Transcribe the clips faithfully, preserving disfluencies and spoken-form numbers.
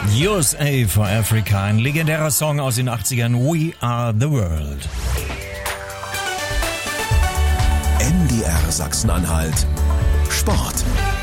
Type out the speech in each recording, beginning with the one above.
U S A for Africa, ein legendärer Song aus den achtzigern. We are the world. M D R Sachsen-Anhalt. Sport.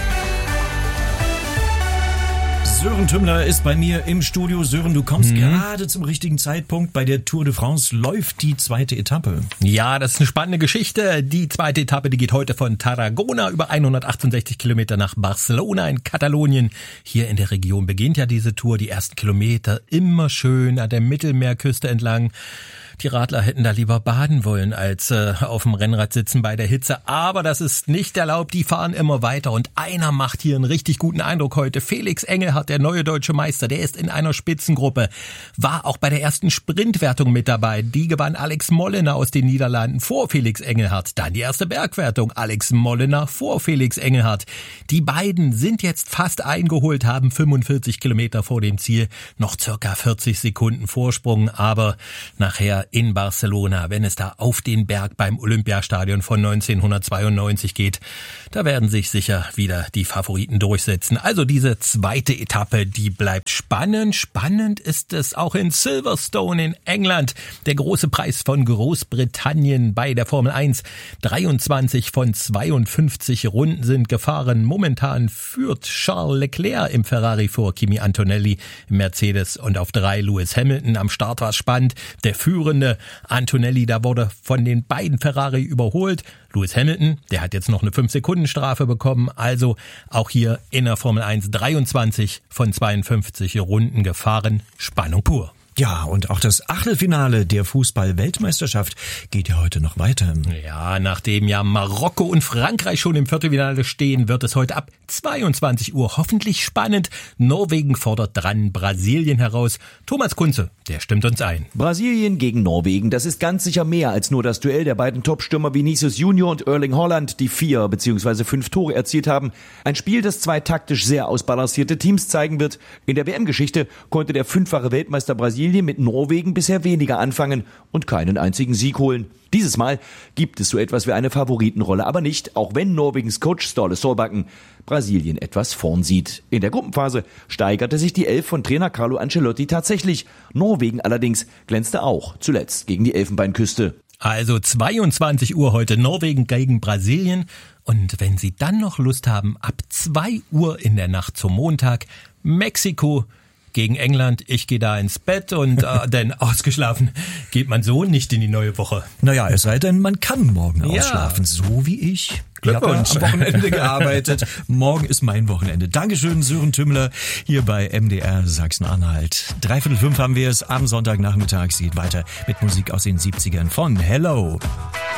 Sören Tümmler ist bei mir im Studio. Sören, du kommst mhm. gerade zum richtigen Zeitpunkt. Bei der Tour de France läuft die zweite Etappe. Ja, das ist eine spannende Geschichte. Die zweite Etappe, die geht heute von Tarragona über hundertachtundsechzig Kilometer nach Barcelona in Katalonien. Hier in der Region beginnt ja diese Tour. Die ersten Kilometer immer schön an der Mittelmeerküste entlang. Die Radler hätten da lieber baden wollen, als äh, auf dem Rennrad sitzen bei der Hitze. Aber das ist nicht erlaubt. Die fahren immer weiter. Und einer macht hier einen richtig guten Eindruck heute. Felix Engelhardt, der neue deutsche Meister, der ist in einer Spitzengruppe. War auch bei der ersten Sprintwertung mit dabei. Die gewann Alex Molenaar aus den Niederlanden vor Felix Engelhardt. Dann die erste Bergwertung. Alex Molenaar vor Felix Engelhardt. Die beiden sind jetzt fast eingeholt, haben fünfundvierzig Kilometer vor dem Ziel. Noch circa vierzig Sekunden Vorsprung. Aber nachher in Barcelona, wenn es da auf den Berg beim Olympiastadion von neunzehnhundertzweiundneunzig geht, da werden sich sicher wieder die Favoriten durchsetzen. Also diese zweite Etappe, die bleibt spannend. Spannend ist es auch in Silverstone in England. Der große Preis von Großbritannien bei der Formel eins. dreiundzwanzig von zweiundfünfzig Runden sind gefahren. Momentan führt Charles Leclerc im Ferrari vor Kimi Antonelli im Mercedes und auf drei Lewis Hamilton. Am Start war es spannend. Der führende Antonelli, da wurde von den beiden Ferrari überholt. Lewis Hamilton, der hat jetzt noch eine fünf Sekunden Strafe bekommen. Also auch hier in der Formel eins dreiundzwanzig von zweiundfünfzig Runden gefahren. Spannung pur. Ja, und auch das Achtelfinale der Fußball-Weltmeisterschaft geht ja heute noch weiter. Ja, nachdem ja Marokko und Frankreich schon im Viertelfinale stehen, wird es heute ab zweiundzwanzig Uhr hoffentlich spannend. Norwegen fordert dran Brasilien heraus. Thomas Kunze, der stimmt uns ein. Brasilien gegen Norwegen, das ist ganz sicher mehr als nur das Duell der beiden Top-Stürmer Vinicius Junior und Erling Haaland, die vier bzw. fünf Tore erzielt haben. Ein Spiel, das zwei taktisch sehr ausbalancierte Teams zeigen wird. In der W M-Geschichte konnte der fünffache Weltmeister Brasilien mit Norwegen bisher weniger anfangen und keinen einzigen Sieg holen. Dieses Mal gibt es so etwas wie eine Favoritenrolle, aber nicht, auch wenn Norwegens Coach Ståle Solbakken Brasilien etwas vorn sieht. In der Gruppenphase steigerte sich die Elf von Trainer Carlo Ancelotti tatsächlich. Norwegen allerdings glänzte auch zuletzt gegen die Elfenbeinküste. Also zweiundzwanzig Uhr heute Norwegen gegen Brasilien. Und wenn Sie dann noch Lust haben, ab zwei Uhr in der Nacht zum Montag Mexiko gegen England. Ich gehe da ins Bett und äh, denn ausgeschlafen geht man so nicht in die neue Woche. Naja, es sei denn, man kann morgen ja. ausschlafen, so wie ich. Glückwunsch. Ich habe am Wochenende gearbeitet. Morgen ist mein Wochenende. Dankeschön, Sören Tümmler, hier bei M D R Sachsen-Anhalt. Dreiviertel fünf haben wir es. Am Sonntagnachmittag geht weiter mit Musik aus den siebzigern von Hello.